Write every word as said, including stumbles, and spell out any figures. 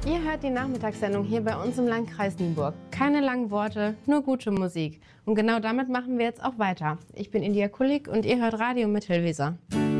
Ihr hört die Nachmittagssendung hier bei uns im Landkreis Nienburg. Keine langen Worte, nur gute Musik. Und genau damit machen wir jetzt auch weiter. Ich bin India Kulik und ihr hört Radio Mittelweser.